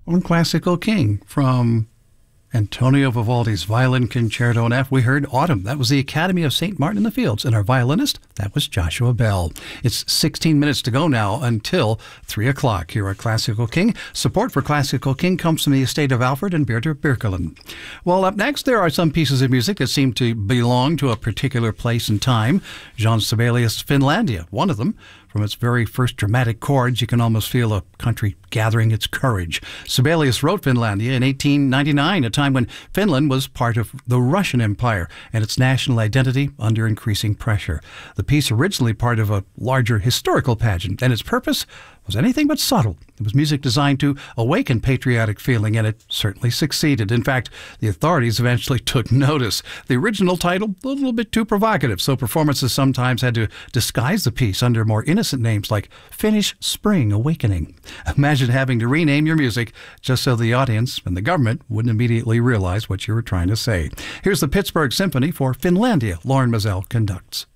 on Classical King from Antonio Vivaldi's Violin Concerto in F. We heard Autumn. That was the Academy of St. Martin in the Fields. And our violinist, that was Joshua Bell. It's 16 minutes to go now until 3 o'clock here at Classical King. Support for Classical King comes from the estate of Alfred and Beata Birkeland. Well, up next, there are some pieces of music that seem to belong to a particular place and time. Jean Sibelius' Finlandia, one of them. From its very first dramatic chords, you can almost feel a country gathering its courage. Sibelius wrote Finlandia in 1899, a time when Finland was part of the Russian Empire and its national identity under increasing pressure. The piece originally part of a larger historical pageant, and its purpose was anything but subtle. It was music designed to awaken patriotic feeling, and it certainly succeeded. In fact, the authorities eventually took notice. The original title, a little bit too provocative, so performances sometimes had to disguise the piece under more innocent names like Finnish Spring Awakening. Imagine having to rename your music just so the audience and the government wouldn't immediately realize what you were trying to say. Here's the Pittsburgh Symphony for Finlandia. Lauren Mazel conducts.